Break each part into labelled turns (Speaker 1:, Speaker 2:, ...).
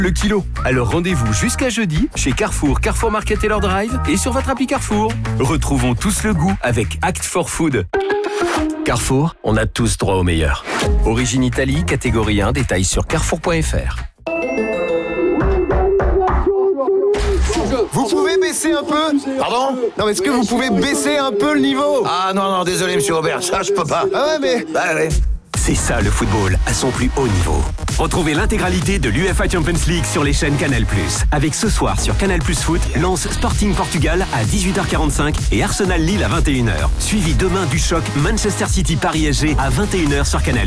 Speaker 1: le kilo. Alors rendez-vous jusqu'à jeudi chez Carrefour, Carrefour Market et leur Drive et sur votre appli Carrefour. Retrouvons tous le goût avec Act for Food. Carrefour, on a tous droit au meilleur. Origine Italie, catégorie 1, détails sur carrefour.fr.
Speaker 2: Vous pouvez baisser un peu?
Speaker 3: Pardon?
Speaker 2: Non, mais est-ce que vous pouvez baisser un peu le niveau?
Speaker 3: Ah non, désolé monsieur Robert, ça je peux pas.
Speaker 2: Ah ouais, mais...
Speaker 3: Bah ouais.
Speaker 1: C'est ça le football à son plus haut niveau. Retrouvez l'intégralité de l'UEFA Champions League sur les chaînes Canal+. Avec ce soir sur Canal+ Foot, Lens Sporting Portugal à 18h45 et Arsenal Lille à 21h. Suivi demain du choc Manchester City Paris SG à 21h sur Canal+.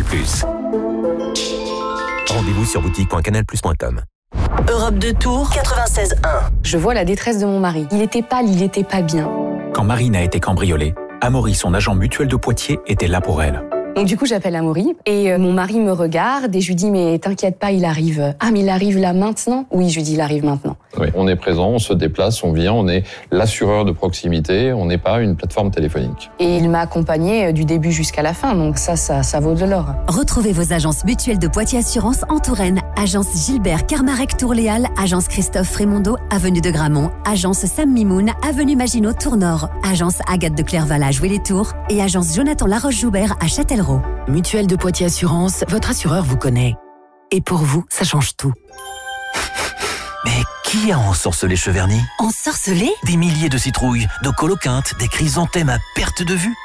Speaker 1: Rendez-vous sur boutique.canalplus.com.
Speaker 4: Europe de Tours 96.1.
Speaker 5: Je vois la détresse de mon mari. Il était pâle, il était pas bien.
Speaker 6: Quand Marine a été cambriolée, Amaury, son agent mutuel de Poitiers, était là pour elle.
Speaker 5: Donc du coup, j'appelle Amaury et mon mari me regarde et je lui dis « Mais t'inquiète pas, il arrive. » « Ah, mais il arrive là maintenant ?» Oui, je lui dis « Il arrive maintenant. »
Speaker 7: Oui, on est présent, on se déplace, on vient, on est l'assureur de proximité, on n'est pas une plateforme téléphonique.
Speaker 5: Et il m'a accompagné du début jusqu'à la fin, donc ça vaut de l'or.
Speaker 8: Retrouvez vos agences mutuelles de Poitiers Assurance en Touraine. Agence Gilbert Carmarec Tourléal, agence Christophe Frémondeau, avenue de Gramont, agence Sam Mimoun, avenue Maginot Tour-Nord, agence Agathe de Clerval à Joué-les-Tours et agence Jonathan Laroche-Joubert à Châtellerault.
Speaker 9: Mutuelle de Poitiers Assurance, votre assureur vous connaît. Et pour vous, ça change tout.
Speaker 10: Mais qui a ensorcelé Cheverny?
Speaker 8: Ensorcelé?
Speaker 10: Des milliers de citrouilles, de coloquintes, des chrysanthèmes à perte de vue.